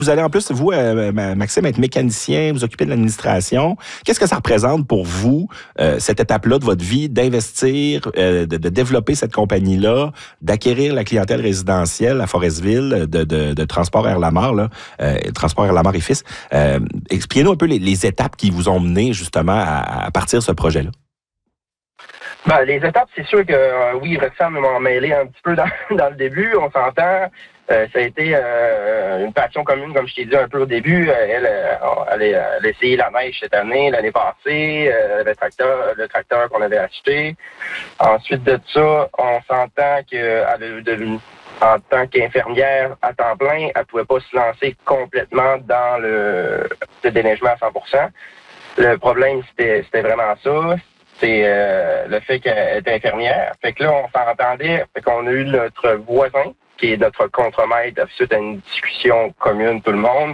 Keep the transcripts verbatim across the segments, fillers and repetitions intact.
Vous allez en plus, vous, euh, Maxime, être mécanicien, vous occuper de l'administration. Qu'est-ce que ça représente pour vous, euh, cette étape-là de votre vie, d'investir, euh, de, de développer cette compagnie-là, d'acquérir la clientèle résidentielle à Forestville, de, de, de Transport Air Lamar, là, euh, Transport Air Lamar et Fils. Euh, expliquez-nous un peu les, les étapes qui vous ont mené justement à, à partir de ce projet-là. Ben, les étapes, c'est sûr que euh, oui, Roxane m'a mêlé un petit peu dans, dans le début, on s'entend. Euh, ça a été euh, une passion commune, comme je t'ai dit un peu au début. Euh, elle, elle, elle, elle a essayé la neige cette année, l'année passée, euh, le tracteur, le tracteur qu'on avait acheté. Ensuite de ça, on s'entend qu'elle de, en tant qu'infirmière à temps plein, elle pouvait pas se lancer complètement dans le, le déneigement à cent pour cent. Le problème, c'était, c'était vraiment ça. C'est euh, le fait qu'elle était infirmière. Fait que là, on s'entendait. Fait qu'on a eu notre voisin, qui est notre contremaître, suite à une discussion commune, tout le monde,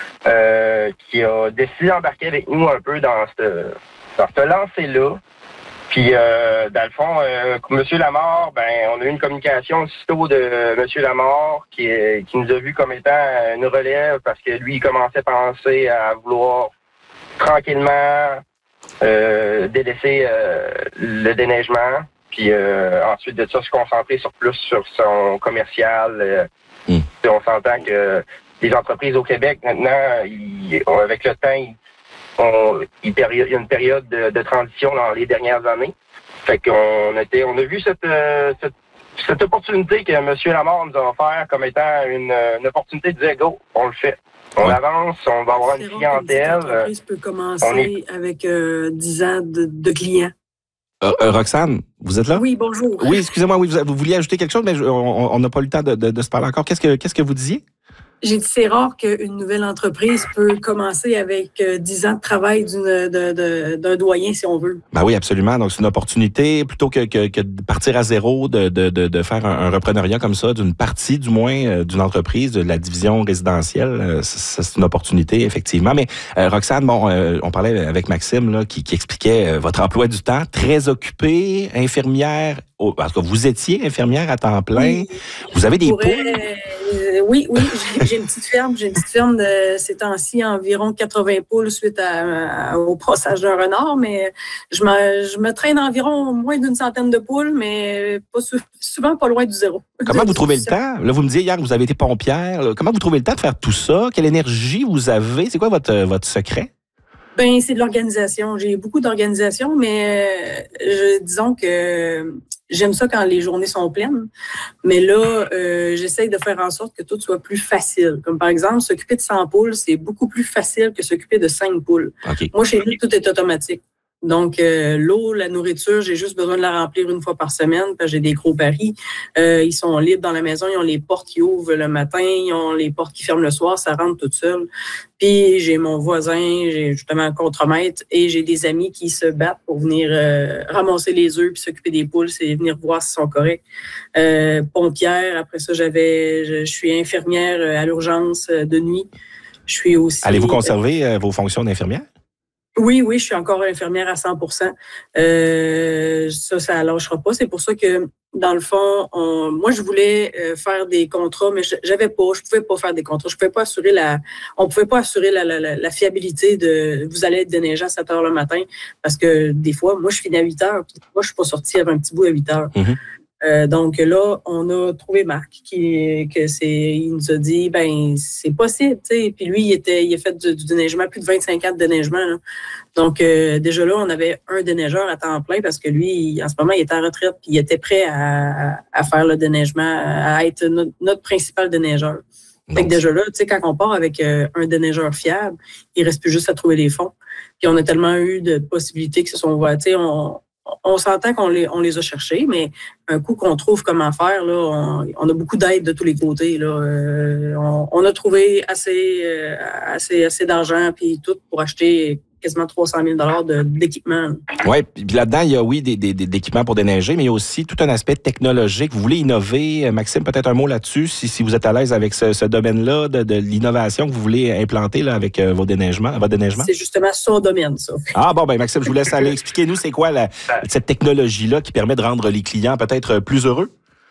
euh, qui a décidé d'embarquer avec nous un peu dans ce dans cette lancée-là. Puis, euh, dans le fond, euh, M. Lamar, ben, on a eu une communication aussitôt de M. Lamar qui, qui nous a vu comme étant une relève parce que lui, il commençait à penser à vouloir tranquillement euh, délaisser euh, le déneigement. Puis euh, ensuite de ça, se concentrer sur plus sur son commercial. Euh, mm. On s'entend que les entreprises au Québec, maintenant, ils, avec le temps, ils, on, il, péri- il y a une période de, de transition dans les dernières années. Fait qu'on était, on a vu cette, euh, cette, cette opportunité que M. Lamar nous a offert comme étant une, une opportunité de dire go, on le fait. On ouais. avance, on va avoir C'est une rare clientèle. L'entreprise peut commencer est... avec euh, dix ans de, de clients. Euh, euh, Roxane, vous êtes là? Oui, bonjour. Oui, excusez-moi, oui, vous, vous vouliez ajouter quelque chose, mais je, on n'a pas eu le temps de, de, de se parler encore. Qu'est-ce que, qu'est-ce que vous disiez? J'ai dit, c'est rare qu'une nouvelle entreprise peut commencer avec euh, dix ans de travail d'une, de, de, d'un doyen, si on veut. Ben oui, absolument. Donc, c'est une opportunité, plutôt que, que, que de partir à zéro, de, de, de, de faire un, un repreneuriat comme ça, d'une partie, du moins, euh, d'une entreprise, de la division résidentielle. Euh, c'est, c'est une opportunité, effectivement. Mais, euh, Roxane, bon, euh, on parlait avec Maxime, là, qui, qui expliquait euh, votre emploi du temps, très occupé, infirmière, au, parce que vous étiez infirmière à temps plein. Oui, vous avez des pourrais, poules? Euh, oui, oui, j'ai, j'ai une petite ferme. J'ai une petite ferme de ces temps-ci, environ quatre-vingts poules suite à, à, au passage d'un renard, mais je me, je me traîne environ moins d'une centaine de poules, mais pas sou, souvent pas loin du zéro. Comment vous trouvez le temps? Là, vous me disiez hier que vous avez été pompière. Là. Comment vous trouvez le temps de faire tout ça? Quelle énergie vous avez? C'est quoi votre, votre secret? Ben, c'est de l'organisation. J'ai beaucoup d'organisation, mais euh, je, disons que j'aime ça quand les journées sont pleines. Mais là, euh, j'essaye de faire en sorte que tout soit plus facile. Comme par exemple, s'occuper de cent poules, c'est beaucoup plus facile que s'occuper de cinq poules. Okay. Moi, chez nous, tout est automatique. Donc, euh, l'eau, la nourriture, j'ai juste besoin de la remplir une fois par semaine parce que j'ai des gros barils. Euh, ils sont libres dans la maison, ils ont les portes qui ouvrent le matin, ils ont les portes qui ferment le soir, ça rentre tout seul. Puis, j'ai mon voisin, j'ai justement un contremaître et j'ai des amis qui se battent pour venir euh, ramasser les œufs puis s'occuper des poules, c'est venir voir s'ils sont corrects. Euh, pompière, après ça, j'avais, je, je suis infirmière à l'urgence de nuit. Je suis aussi... Allez-vous conserver euh, vos fonctions d'infirmière? Oui, oui, je suis encore infirmière à cent pour cent. Euh, ça, ça ne lâchera pas. C'est pour ça que, dans le fond, on, moi, je voulais euh, faire des contrats, mais j'avais pas, je pouvais pas faire des contrats. Je pouvais pas assurer la, on pouvait pas assurer la, la, la, la fiabilité de, vous allez être déneigé à sept heures le matin, parce que des fois, moi, je finis à huit heures. Moi, je suis pas sortie avant un petit bout à huit heures. Mm-hmm. Euh, donc là, on a trouvé Marc qui que c'est, il nous a dit ben c'est possible, tu sais. Puis lui, il était, il a fait du, du déneigement, plus de vingt-cinq ans de déneigement. Là. Donc euh, déjà là, on avait un déneigeur à temps plein parce que lui, en ce moment, il était en retraite puis il était prêt à, à faire le déneigement, à être notre, notre principal déneigeur. Donc, fait que déjà là, tu sais, quand on part avec euh, un déneigeur fiable, il reste plus juste à trouver les fonds. Puis on a tellement eu de possibilités que ce sont, tu sais, on On s'entend qu'on les, on les a cherchés, mais un coup qu'on trouve comment faire, là, on, on a beaucoup d'aide de tous les côtés. Là. Euh, on, on a trouvé assez, euh, assez, assez d'argent puis tout pour acheter quasiment trois cent mille dollars de, d'équipement. Oui, puis là-dedans, il y a, oui, des, des, des équipements pour déneiger, mais il y a aussi tout un aspect technologique. Vous voulez innover. Maxime, peut-être un mot là-dessus, si, si vous êtes à l'aise avec ce, ce domaine-là, de, de l'innovation que vous voulez implanter là, avec euh, vos déneigements, votre déneigement? C'est justement son domaine, ça. Ah bon, ben Maxime, je vous laisse aller. Expliquez-nous, c'est quoi la, cette technologie-là qui permet de rendre les clients peut-être plus heureux?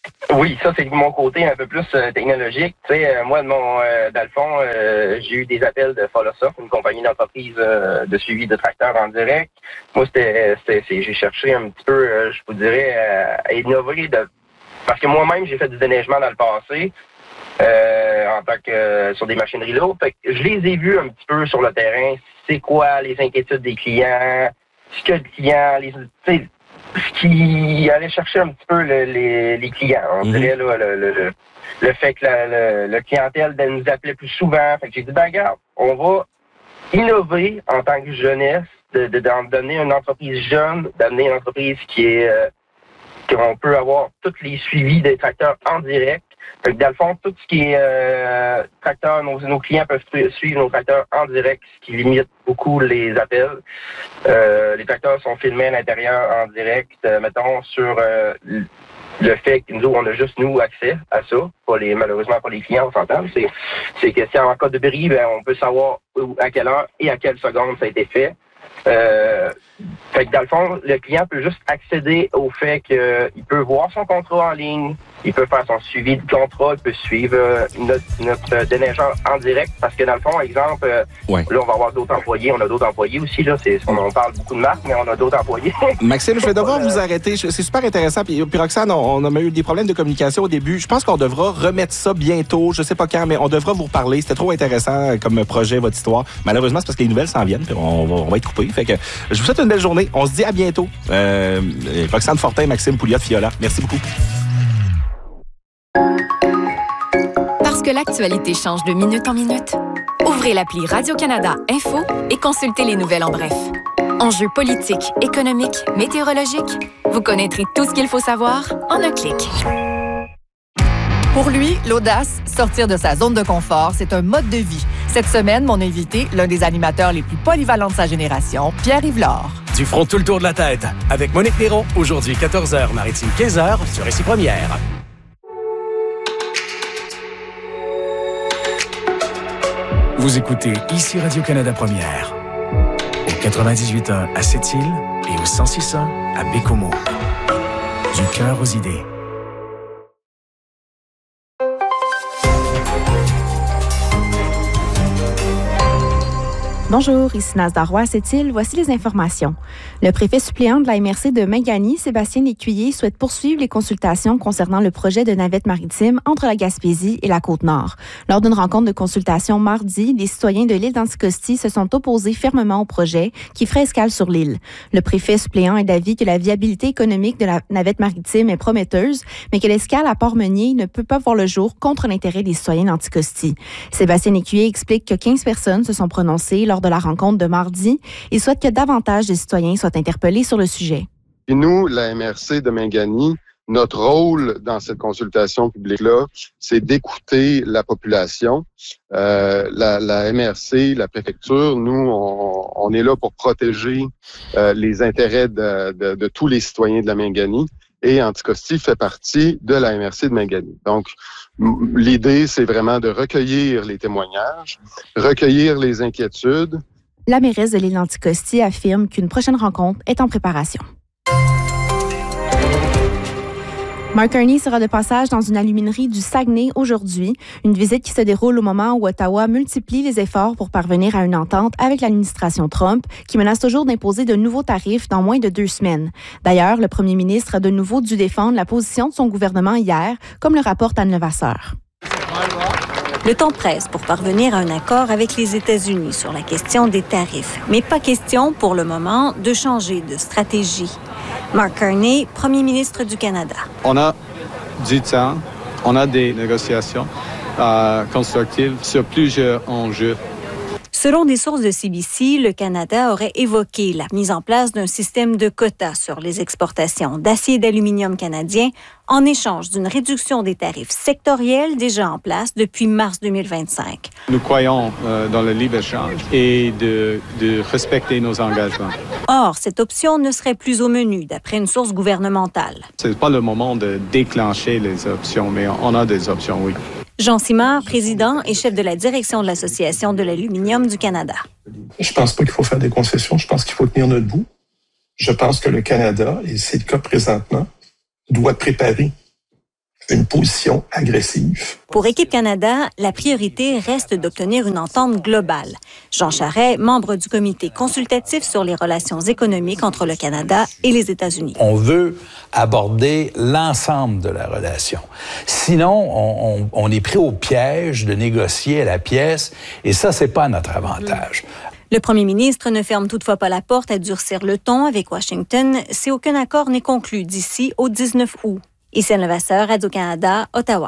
Oui, ça, c'est mon côté un peu plus euh, technologique. Tu sais, euh, moi, de mon, euh, dans le fond, euh, j'ai eu des appels de Follosoft, une compagnie d'entreprise euh, de suivi de tracteurs en direct. Moi, c'était, c'était c'est, j'ai cherché un petit peu, euh, je vous dirais, euh, à innover. De, parce que moi-même, j'ai fait du déneigement dans le passé, euh, en tant que euh, sur des machineries lourdes. Fait que je les ai vus un petit peu sur le terrain. C'est quoi les inquiétudes des clients, ce que le client, les, tu sais, ce qui allait chercher un petit peu le, les, les clients. On mm-hmm. dirait là, le, le, le fait que la, le, le clientèle nous appelait plus souvent. Fait que j'ai dit, ben regarde, on va innover en tant que jeunesse, de, de, d'en donner une entreprise jeune, d'amener une entreprise qui est euh, qu'on peut avoir tous les suivis des tracteurs en direct. Fait que dans le fond, tout ce qui est euh, tracteur, nos, nos clients peuvent suivre nos tracteurs en direct, ce qui limite beaucoup les appels. Euh, les tracteurs sont filmés à l'intérieur en direct, euh, mettons, sur euh, le fait que nous, on a juste, nous, accès à ça. Pas les, malheureusement, pas les clients, on s'entend. C'est, c'est que si en cas de bris, ben, on peut savoir où, à quelle heure et à quelle seconde ça a été fait. Euh, fait que dans le fond, le client peut juste accéder au fait qu'il peut voir son contrat en ligne, il peut faire son suivi de contrat, il peut suivre euh, notre, notre déneigeur en direct, parce que dans le fond, exemple, euh, ouais. là, on va avoir d'autres employés, on a d'autres employés aussi, là, c'est, on, on parle beaucoup de marques, mais on a d'autres employés. Maxime, je vais devoir vous arrêter, c'est super intéressant, puis, puis Roxane, on, on a eu des problèmes de communication au début, je pense qu'on devra remettre ça bientôt, je sais pas quand, mais on devra vous reparler, c'était trop intéressant comme projet, votre histoire. Malheureusement, c'est parce que les nouvelles s'en viennent, puis on va, on va être coupé. Fait que je vous souhaite une belle journée. On se dit à bientôt. Euh, Roxane Fortin, Maxime Pouliot-Fiola. Merci beaucoup. Parce que l'actualité change de minute en minute, ouvrez l'appli Radio-Canada Info et consultez les nouvelles en bref. Enjeux politiques, économiques, météorologiques, vous connaîtrez tout ce qu'il faut savoir en un clic. Pour lui, l'audace, sortir de sa zone de confort, c'est un mode de vie. Cette semaine, mon invité, l'un des animateurs les plus polyvalents de sa génération, Pierre-Yves Lord. Du front tout le tour de la tête, avec Monique Néron, aujourd'hui quatorze heures, Maritime quinze heures, sur Ici Première. Vous écoutez Ici Radio-Canada Première, au quatre-vingt-dix-huit point un à Sept-Îles et au cent six point un à Bécomo. Du cœur aux idées. Bonjour, ici Nazda Roy à Sept-Îles. Voici les informations. Le préfet suppléant de la M R C de Mingani, Sébastien Lécuyer, souhaite poursuivre les consultations concernant le projet de navette maritime entre la Gaspésie et la Côte-Nord. Lors d'une rencontre de consultation mardi, les citoyens de l'île d'Anticosti se sont opposés fermement au projet qui ferait escale sur l'île. Le préfet suppléant est d'avis que la viabilité économique de la navette maritime est prometteuse, mais que l'escale à Port-Meunier ne peut pas voir le jour contre l'intérêt des citoyens d'Anticosti. Sébastien Lécuyer explique que quinze personnes se sont prononcées lors de la rencontre de mardi. Il souhaite que davantage de citoyens soient interpellés sur le sujet. Et nous, la M R C de Mingani, notre rôle dans cette consultation publique-là, c'est d'écouter la population. Euh, la, la M R C, la préfecture, nous, on, on est là pour protéger euh, les intérêts de, de, de tous les citoyens de la Mingani. Et Anticosti fait partie de la M R C de Mingani. Donc, l'idée, c'est vraiment de recueillir les témoignages, recueillir les inquiétudes. La mairesse de l'île d'Anticosti affirme qu'une prochaine rencontre est en préparation. Mark Carney sera de passage dans une aluminerie du Saguenay aujourd'hui, une visite qui se déroule au moment où Ottawa multiplie les efforts pour parvenir à une entente avec l'administration Trump, qui menace toujours d'imposer de nouveaux tarifs dans moins de deux semaines. D'ailleurs, le premier ministre a de nouveau dû défendre la position de son gouvernement hier, comme le rapporte Anne Levasseur. Le temps presse pour parvenir à un accord avec les États-Unis sur la question des tarifs, mais pas question pour le moment de changer de stratégie. Mark Carney, premier ministre du Canada. On a du temps, on a des négociations euh, constructives sur plusieurs enjeux. Selon des sources de C B C, le Canada aurait évoqué la mise en place d'un système de quotas sur les exportations d'acier et d'aluminium canadien en échange d'une réduction des tarifs sectoriels déjà en place depuis mars deux mille vingt-cinq. Nous croyons euh, dans le libre-échange et de, de respecter nos engagements. Or, cette option ne serait plus au menu, d'après une source gouvernementale. Ce n'est pas le moment de déclencher les options, mais on a des options, oui. Jean Simard, président et chef de la direction de l'Association de l'aluminium du Canada. Je pense pas qu'il faut faire des concessions. Je pense qu'il faut tenir notre bout. Je pense que le Canada, et c'est le cas présentement, doit préparer une position agressive. Pour Équipe Canada, la priorité reste d'obtenir une entente globale. Jean Charest, membre du comité consultatif sur les relations économiques entre le Canada et les États-Unis. On veut aborder l'ensemble de la relation. Sinon, on, on, on est pris au piège de négocier à la pièce, et ça, c'est pas à notre avantage. Le premier ministre ne ferme toutefois pas la porte à durcir le ton avec Washington si aucun accord n'est conclu d'ici au dix-neuf août. Ici Anne Levasseur, Radio-Canada, Ottawa.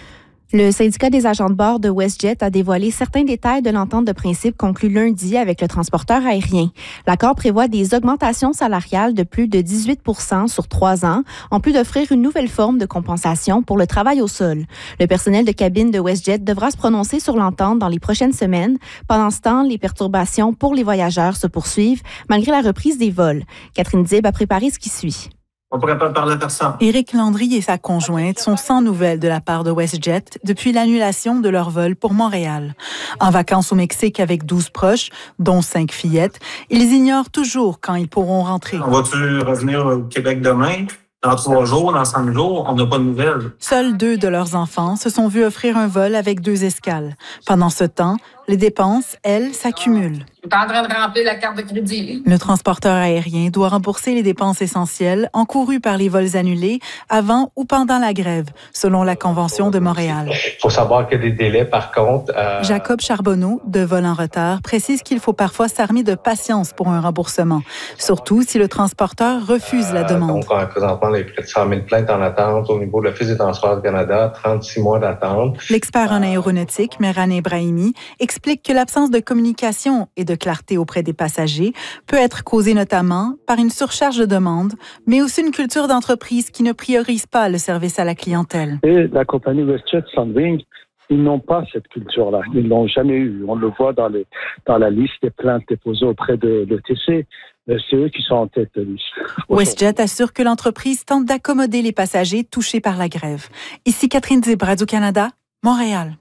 Le syndicat des agents de bord de WestJet a dévoilé certains détails de l'entente de principe conclue lundi avec le transporteur aérien. L'accord prévoit des augmentations salariales de plus de dix-huit pour cent sur trois ans, en plus d'offrir une nouvelle forme de compensation pour le travail au sol. Le personnel de cabine de WestJet devra se prononcer sur l'entente dans les prochaines semaines. Pendant ce temps, les perturbations pour les voyageurs se poursuivent, malgré la reprise des vols. Catherine Dib a préparé ce qui suit. On ne pourrait pas parler à personne. Éric Landry et sa conjointe sont sans nouvelles de la part de WestJet depuis l'annulation de leur vol pour Montréal. En vacances au Mexique avec douze proches, dont cinq fillettes, ils ignorent toujours quand ils pourront rentrer. On va-tu revenir au Québec demain? Dans trois jours, dans cinq jours, on n'a pas de nouvelles. Seuls deux de leurs enfants se sont vus offrir un vol avec deux escales. Pendant ce temps, les dépenses, elles, s'accumulent. Je suis en train de remplir la carte de crédit. Le transporteur aérien doit rembourser les dépenses essentielles encourues par les vols annulés avant ou pendant la grève, selon la Convention de Montréal. Il faut savoir qu'il y a des délais, par contre. Euh... Jacob Charbonneau, de Vol en retard, précise qu'il faut parfois s'armer de patience pour un remboursement, surtout si le transporteur refuse la demande. Euh, donc, on a présentement les près de cent mille plaintes en attente au niveau de l'Office des transports du Canada, trente-six mois d'attente. L'expert en aéronautique, Mehran Ebrahimi, explique que l'absence de communication et de clarté auprès des passagers peut être causée notamment par une surcharge de demande, mais aussi une culture d'entreprise qui ne priorise pas le service à la clientèle. Et la compagnie WestJet, Sunwing, ils n'ont pas cette culture-là. Ils ne l'ont jamais eu. On le voit dans, les, dans la liste des plaintes déposées auprès de l'E T C. C'est eux qui sont en tête de liste. WestJet assure que l'entreprise tente d'accommoder les passagers touchés par la grève. Ici Catherine Dib, Radio-Canada, Montréal.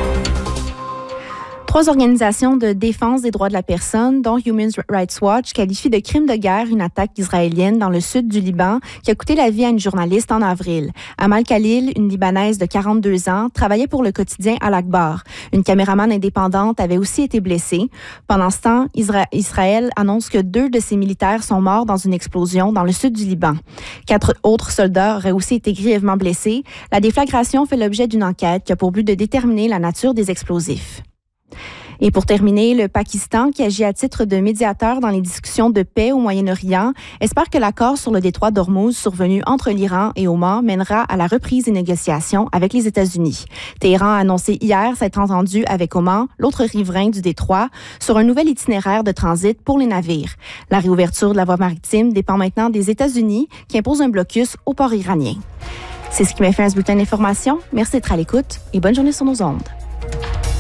Trois organisations de défense des droits de la personne, dont Human Rights Watch, qualifient de crime de guerre une attaque israélienne dans le sud du Liban qui a coûté la vie à une journaliste en avril. Amal Khalil, une Libanaise de quarante-deux ans, travaillait pour le quotidien Al-Akhbar. Une caméraman indépendante avait aussi été blessée. Pendant ce temps, Isra- Israël annonce que deux de ses militaires sont morts dans une explosion dans le sud du Liban. Quatre autres soldats auraient aussi été grièvement blessés. La déflagration fait l'objet d'une enquête qui a pour but de déterminer la nature des explosifs. Et pour terminer, le Pakistan, qui agit à titre de médiateur dans les discussions de paix au Moyen-Orient, espère que l'accord sur le détroit d'Ormuz survenu entre l'Iran et Oman mènera à la reprise des négociations avec les États-Unis. Téhéran a annoncé hier s'être entendu avec Oman, l'autre riverain du détroit, sur un nouvel itinéraire de transit pour les navires. La réouverture de la voie maritime dépend maintenant des États-Unis, qui imposent un blocus au port iranien. C'est ce qui m'a fait un bulletin d'information. Merci d'être à l'écoute et bonne journée sur nos ondes.